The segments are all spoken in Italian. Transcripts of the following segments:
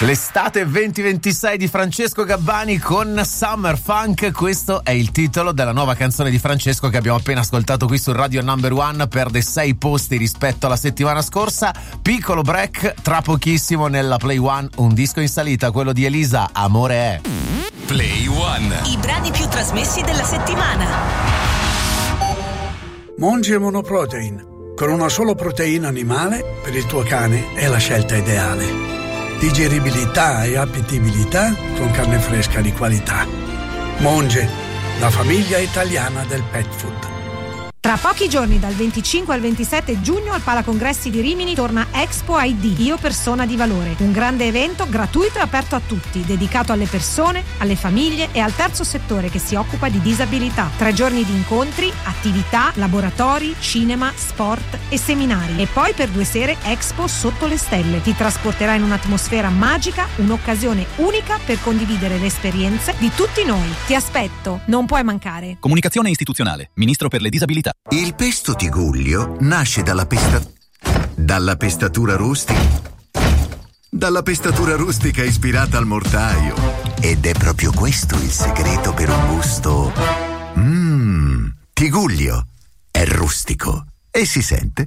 L'estate 2026 di Francesco Gabbani con Summer Funk. Questo è il titolo della nuova canzone di Francesco che abbiamo appena ascoltato qui su Radio Number One. Perde 6 posti rispetto alla settimana scorsa. Piccolo break, tra pochissimo nella Play One un disco in salita, quello di Elisa, Amore è. Play One. I brani più trasmessi della settimana. Monge Monoprotein. Con una sola proteina animale per il tuo cane è la scelta ideale. Digeribilità e appetibilità con carne fresca di qualità. Monge, la famiglia italiana del pet food. Tra pochi giorni, dal 25 al 27 giugno, al Palacongressi di Rimini torna Expo ID, Io Persona di Valore. Un grande evento gratuito e aperto a tutti, dedicato alle persone, alle famiglie e al terzo settore che si occupa di disabilità. 3 giorni di incontri, attività, laboratori, cinema, sport e seminari. E poi per 2 sere Expo sotto le stelle. Ti trasporterà in un'atmosfera magica, un'occasione unica per condividere le esperienze di tutti noi. Ti aspetto, non puoi mancare. Comunicazione istituzionale, Ministro per le disabilità. Il pesto Tigullio nasce dalla pestatura rustica ispirata al mortaio. Ed è proprio questo il segreto per un gusto. Tigullio è rustico e si sente.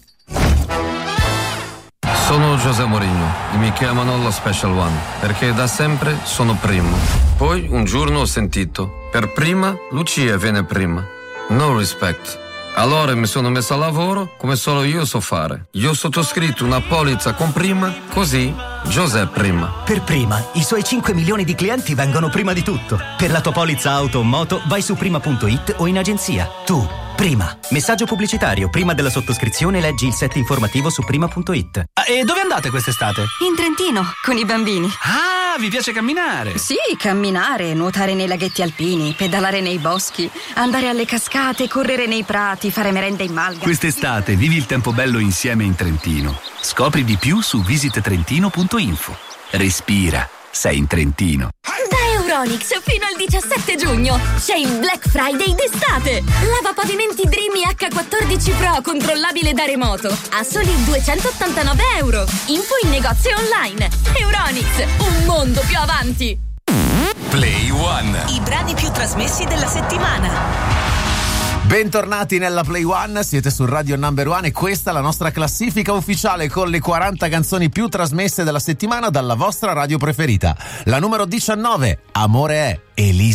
Sono José Mourinho e mi chiamano lo Special One perché da sempre sono primo. Poi un giorno ho sentito: per prima Lucia viene prima. No respect. Allora mi sono messo a lavoro come solo io so fare. Io ho sottoscritto una polizza con prima, così José prima. Per prima, i suoi 5 milioni di clienti vengono prima di tutto. Per la tua polizza auto o moto vai su prima.it o in agenzia. Tu, prima. Messaggio pubblicitario. Prima della sottoscrizione leggi il set informativo su prima.it. E dove andate quest'estate? In Trentino, con i bambini. Ah, vi piace camminare? Sì, camminare, nuotare nei laghetti alpini, pedalare nei boschi, andare alle cascate, correre nei prati, fare merenda in malga. Quest'estate vivi il tempo bello insieme in Trentino. Scopri di più su visittrentino.info. Respira, sei in Trentino. Da Euronics fino al 17 giugno c'è il Black Friday d'estate. Lavapavimenti Dreamy H14 Pro controllabile da remoto a soli €289. Info in negozio online. Euronics, un mondo più avanti. Play One. I brani più trasmessi della settimana. Bentornati nella Play One, siete su Radio Number One e questa è la nostra classifica ufficiale con le 40 canzoni più trasmesse della settimana dalla vostra radio preferita. La numero 19, Amore è, Elisa.